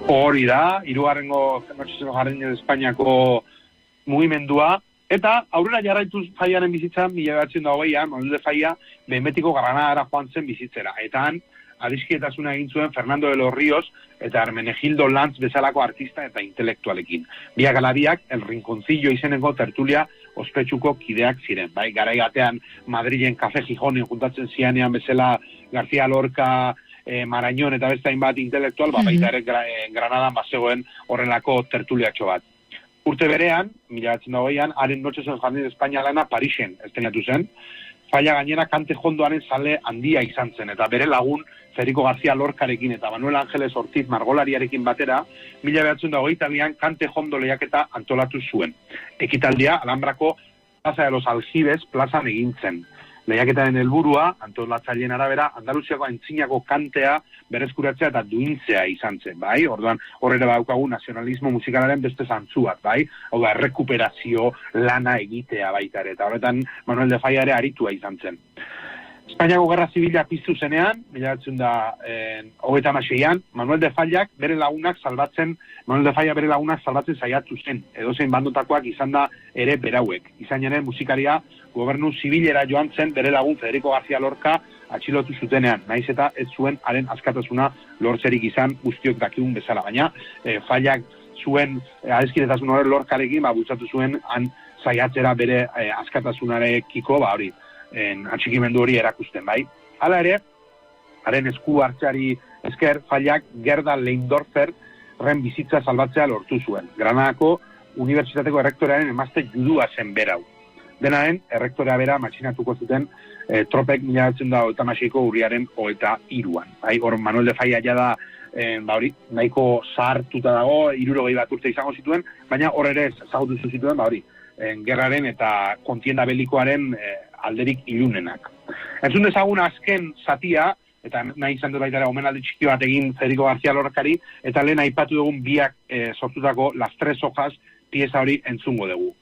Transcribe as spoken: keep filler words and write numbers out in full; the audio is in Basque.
Hori da, hirugarrengo Noches Jardines Espainiako mugimendua, eta aurrera jarraituz Fallaren bizitzan, mila bederatziehun eta hogeian, Manuel de Falla, behin betiko Granadara joan zen bizitzera. Eta han, adiskietasuna egin zuen Fernando de los Ríos eta Hermenegildo Lanz bezalako artista eta intelektualekin. Biak alariak, El Rinconcillo izeneko tertulia ospetsuko kideak ziren. Bai, garai batean Madrilen Café Gijonen juntatzen zianean bezala García Lorca, eh, Marañón eta beste hainbat intelektual, ba, baita ere Granadan bazegoen horrelako tertuliatxo bat. Urte berean, mila bederatziehun eta hogeian, haren Noches en Jardines Espainia lana Parisen estrenatu zen. Falla gainera kante jondoaren zale handia izan zen, eta bere lagun Federico García Lorcarekin eta Manuel Ángeles Ortiz margolariarekin batera, mila bederatziehun eta hogeita bian kante jondo lehiaketa antolatu zuen. Ekitaldia Alhambrako Plaza de los Aljibes plazan egin zen. Lehiaketaren helburua, antolatzaileen arabera, Andaluziako aintzinako kantea berreskuratzea eta duintzea izan zen, bai? Orduan, horrela badaukagu nazionalismo musikalaren beste zantzu bat, bai? Hau da, errekuperazio lana egitea baita ere, eta horretan Manuel de Falla ere aritua izan zen. Espainiako Gerra Zibila piztu zenean, mila bederatziehun eta hogeita hamaseian, Manuel de Fallak bere lagunak salbatzen, Manuel de Falla bere lagunak salbatzen saiatu zen, edozein bandotakoak izan da ere berauek. Izan ere musikaria gobernu zibilera joan zen bere lagun Federico García Lorca atxilotu zutenean, naiz eta ez zuen haren askatasuna lortzerik izan guztiok dakigun bezala, baina e, Fallak zuen e, adeskidetasun hori Lorcarekin, ba, bultzatu zuen han saiatzera bere e, askatasunarekiko, ba, hori, en atxikimendu hori erakusten, bai. Hala ere, haren esku hartzeari esker, Fallak Gerda Leindorfer ren bizitza salbatzea lortu zuen. Granadako Unibertsitateko errektorearen emazte judua zen berau. Denaren, errektorea bera matxinatuko zuten eh, tropek mila bederatziehun eta hogeita hamaseiko urriaren hogeita hiruan. Bai, hor Manuel de Falla ja da eh, ba hori, nahiko zahartuta dago, hirurogei bat urte izango zituen, baina hor ere ezagutu zituen, ba hori, eh, gerraren eta kontienda belikoaren eh, alderik ilunenak. Entzun dezagun azken zatia, eta nahi izan dut baita ere omenaldi txiki bat egin Federico García Lorcari, eta lehen aipatu dugun biak eh, sortutako Las Tres Hojas pieza hori entzungo dugu.